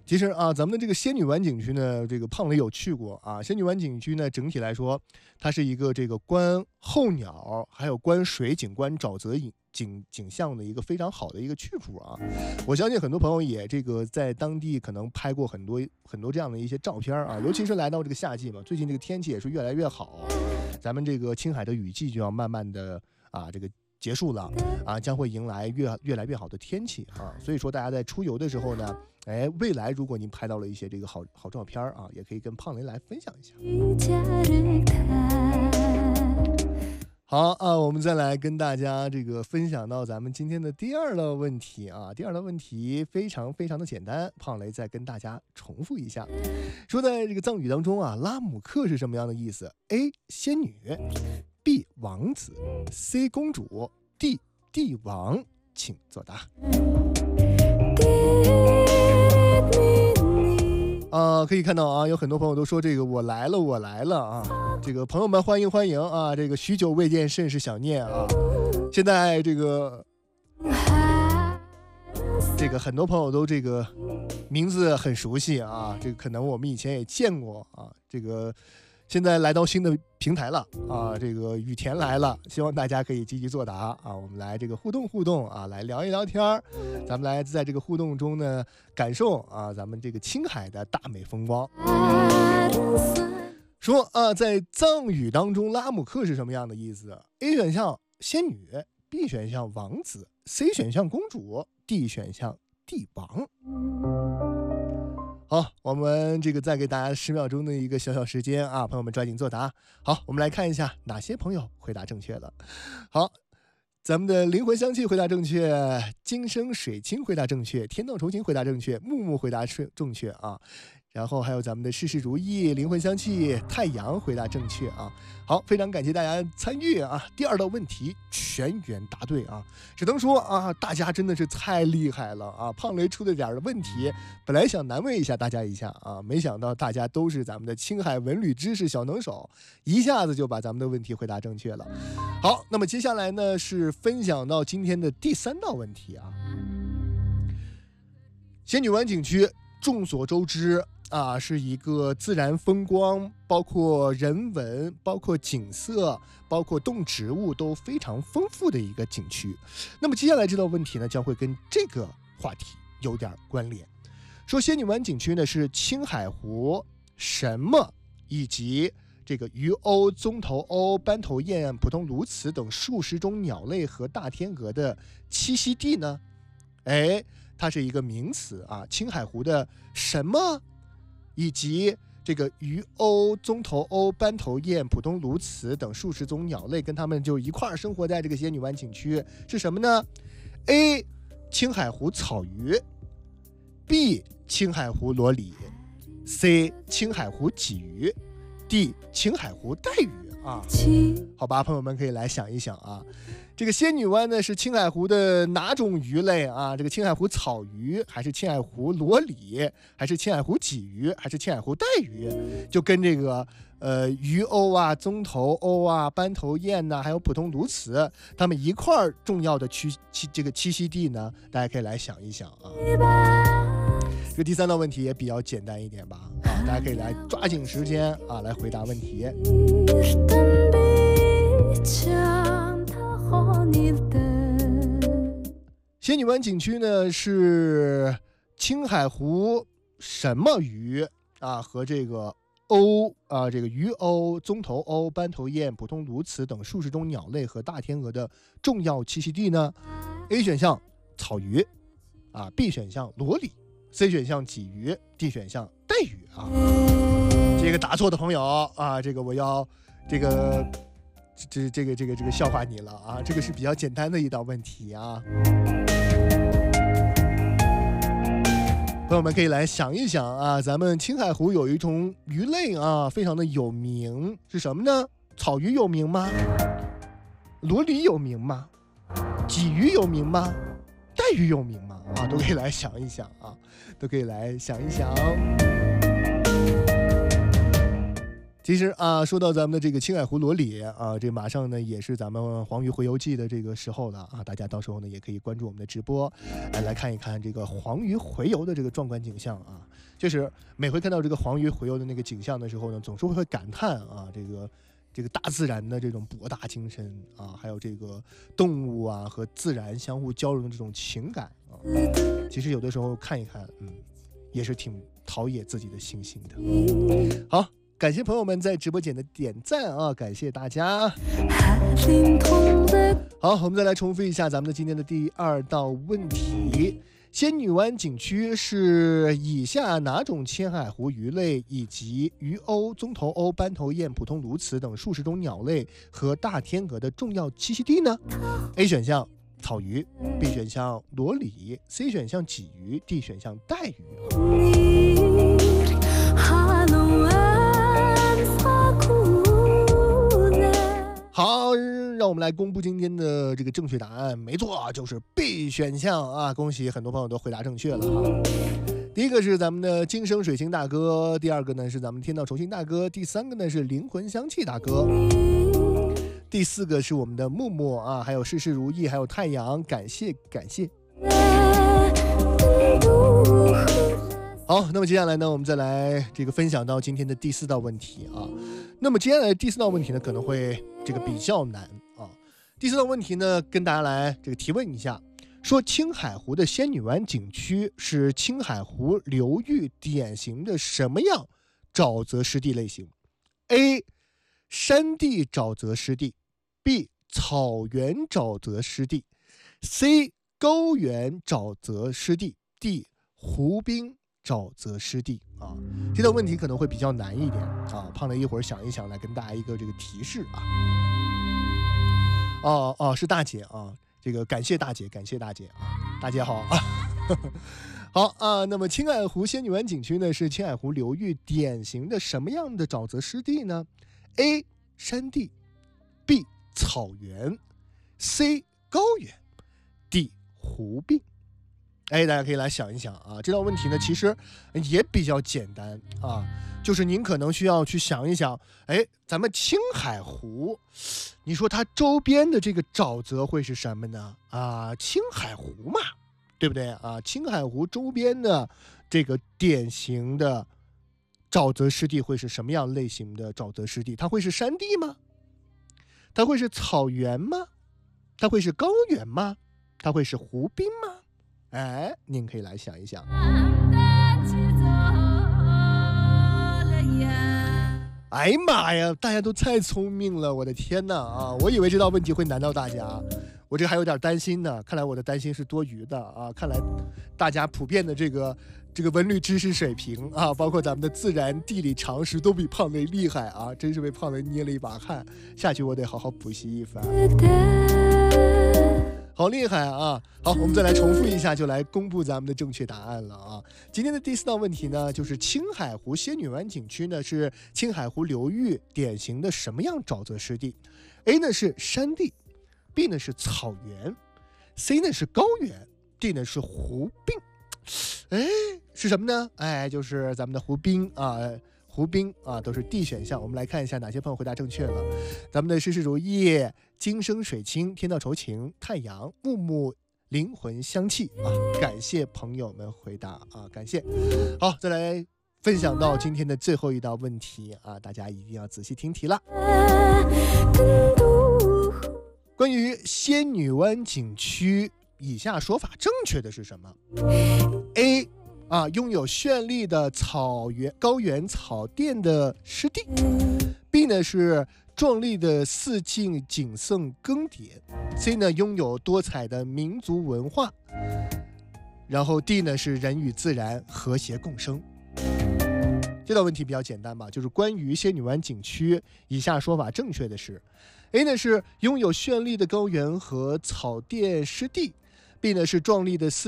其实啊，咱们的这个仙女湾景区呢，这个胖磊有去过啊。仙女湾景区呢，整体来说，它是一个这个观候鸟，还有观水景、观沼泽景象的一个非常好的一个去处啊。我相信很多朋友也这个在当地可能拍过很多这样的一些照片啊，尤其是来到这个夏季嘛，最近这个天气也是越来越好，咱们这个青海的雨季就要慢慢的这个结束了啊，将会迎来越来越好的天气啊。所以说大家在出游的时候呢，未来如果您拍到了一些这个好照片啊，也可以跟胖雷来分享一下。好啊，我们再来跟大家这个分享到咱们今天的第二道问题啊。第二道问题非常的简单，胖雷再跟大家重复一下。说在这个藏语当中啊，拉姆克是什么样的意思 ？A. 仙女 B. 王子 C. 公主 D. 帝王，请作答。可以看到啊，有很多朋友都说这个我来了啊，这个朋友们欢迎啊，这个许久未见甚是想念啊。现在这个很多朋友都这个名字很熟悉啊，这个可能我们以前也见过啊，这个现在来到新的平台了啊，这个雨田来了，希望大家可以积极作答啊，我们来这个互动啊，来聊一聊天儿，咱们来在这个互动中呢，感受啊咱们这个青海的大美风光。说啊，在藏语当中，拉姆克是什么样的意思 ？A 选项仙女 ，B 选项王子 ，C 选项公主 ，D 选项帝王。好，我们这个再给大家10秒钟的一个小时间啊，朋友们抓紧作答。好，我们来看一下哪些朋友回答正确了。好，咱们的灵魂香气回答正确，今生水清回答正确，天道酬勤回答正确，木木回答正确啊。然后还有咱们的事事如意、灵魂香气、太阳回答正确啊！好，非常感谢大家参与啊！第二道问题全员答对啊！只能说啊，大家真的是太厉害了啊！胖雷出的点的问题，本来想难为一下大家一下啊，没想到大家都是咱们的青海文旅知识小能手，一下子就把咱们的问题回答正确了。好，那么接下来呢是分享到今天的第3道问题啊。仙女湾景区众所周知啊，是一个自然风光，包括人文，包括景色，包括动植物都非常丰富的一个景区。那么接下来这道问题呢，将会跟这个话题有点关联。说仙女湾景区呢是青海湖什么以及这个鱼鸥、棕头鸥、斑头雁、普通鸬鹚等数十种鸟类和大天鹅的栖息地呢？它是一个名词啊，青海湖的什么以及这个鱼鸥、棕头鸥、斑头雁、普通鸬鹚等数十种鸟类跟它们就一块生活在这个仙女湾景区，是什么呢？ A 青海湖草鱼， B 青海湖裸鲤， C 青海湖鲫鱼， D 青海湖带鱼啊。好吧，朋友们可以来想一想啊，这个仙女湾呢是青海湖的哪种鱼类啊？这个青海湖草鱼，还是青海湖裸鲤，还是青海湖鲫鱼，还是青海湖带鱼？就跟这个鱼鸥啊、棕头鸥啊、斑头雁呐，还有普通鸬鹚，它们一块儿重要的这个栖息地呢，大家可以来想一想啊。这个第3道问题也比较简单一点吧，啊，大家可以来抓紧时间啊来回答问题。仙女湾景区呢是青海湖什么鱼啊和这个鸥啊，这个鱼鸥、棕头鸥、斑头雁、普通鸬鹚等数十种鸟类和大天鹅的重要栖息地呢？ A 选项草鱼啊， B 选项裸鲤， C 选项鲫鱼， D 选项带鱼啊。这个答错的朋友啊，这个我要这个笑话你了啊！这个是比较简单的一道问题啊，朋友们可以来想一想啊，咱们青海湖有一种鱼类啊，非常的有名，是什么呢？草鱼有名吗？裸鲤有名吗？鲫鱼有名吗？带鱼有名吗？啊，都可以来想一想啊，都可以来想一想。 其实啊，说到咱们的这个青海湖罗里啊，这马上呢也是咱们黄鱼洄游记的这个时候了啊，大家到时候呢也可以关注我们的直播，来看一看这个黄鱼洄游的这个壮观景象啊。就是每回看到这个黄鱼洄游的那个景象的时候呢，总是会感叹啊，这个大自然的这种博大精深啊，还有这个动物啊和自然相互交融的这种情感啊，其实有的时候看一看，也是挺陶冶自己的心性的。好。感谢朋友们在直播间的点赞啊，感谢大家。好，我们再来重复一下咱们的今天的第2道问题：仙女湾景区是以下哪种青海湖鱼类以及鱼鸥、棕头鸥、斑头雁、普通鸬鹚等数十种鸟类和大天鹅的重要栖息地呢？ A 选项草鱼， B 选项罗里， C 选项鲫鱼， D 选项带鱼。好，让我们来公布今天的这个正确答案。没错，就是 B 选项啊！恭喜很多朋友都回答正确了啊。第一个是咱们的金生水星大哥，第二个呢是咱们天道酬星大哥，第三个呢是灵魂香气大哥，第四个是我们的默默啊，还有事事如意，还有太阳，感谢感谢。好，那么接下来呢，我们再来这个分享到今天的第4道问题啊。那么接下来第4道问题呢，可能会这个比较难啊。第4道问题呢，跟大家来这个提问一下，说青海湖的仙女湾景区是青海湖流域典型的什么样沼泽湿地类型 ？A. 山地沼泽湿地， B. 草原沼泽湿地， C. 高原沼泽湿地， D. 湖滨沼泽湿地啊。这道问题可能会比较难一点啊，胖雷一会儿想一想来跟大家一个这个提示啊。是大姐啊，这个感谢大姐，感谢大姐啊，大姐好啊。好啊，那么青海湖仙女湾景区呢是青海湖流域典型的什么样的沼泽湿地呢？ A. 山地， B. 草原， C. 高原， D. 湖滨。大家可以来想一想啊，这道问题呢其实也比较简单啊，就是您可能需要去想一想，咱们青海湖，你说它周边的这个沼泽会是什么呢？啊，青海湖嘛，对不对啊？青海湖周边的这个典型的沼泽湿地会是什么样类型的沼泽湿地？它会是山地吗？它会是草原吗？它会是高原吗？它会是湖滨吗？您可以来想一想。哎呀妈呀，大家都太聪明了，我的天哪啊！我以为这道问题会难到大家，我这还有点担心呢。看来我的担心是多余的啊！看来大家普遍的这个文旅知识水平啊，包括咱们的自然地理常识都比胖雷厉害啊！真是为胖雷捏了一把汗，下去我得好好补习一番。好厉害啊！好，我们再来重复一下，就来公布咱们的正确答案了啊！今天的第4道问题呢，就是青海湖仙女湾景区呢是青海湖流域典型的什么样沼泽湿地 ？A 呢是山地， B 呢是草原， C 呢是高原， D 呢是湖滨。是什么呢？就是咱们的湖滨啊。湖滨啊，都是 D 选项。我们来看一下哪些朋友回答正确了。咱们的事事如意、金生水清、天道酬勤、太阳、木木、灵魂香气啊，感谢朋友们回答啊，感谢。好，再来分享到今天的最后一道问题啊，大家一定要仔细听题了。关于仙女湾景区，以下说法正确的是什么 ？A拥有绚丽的高原草甸的湿地。 B 呢是壮丽的四季景色更迭。 C 呢拥有多彩的民族文化。然后 D 呢是人与自然和谐共生。这道问题比较简单吧，就是关于仙女湾景区，以下说法正确的是 A 呢是拥有绚丽的高原和草甸湿地， B 呢是壮丽的四